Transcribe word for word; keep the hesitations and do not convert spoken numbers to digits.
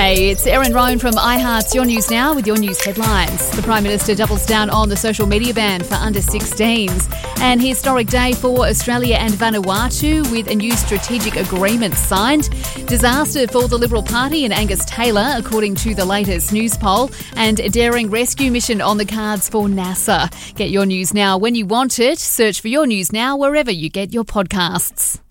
G'day, it's Erin Roan from iHeart's Your News Now with your news headlines. The Prime Minister doubles down on the social media ban for under sixteens. An historic day for Australia and Vanuatu with a new strategic agreement signed. Disaster for the Liberal Party and Angus Taylor, according to the latest news poll. And a daring rescue mission on the cards for NASA. Get your news now when you want it. Search for Your News Now wherever you get your podcasts.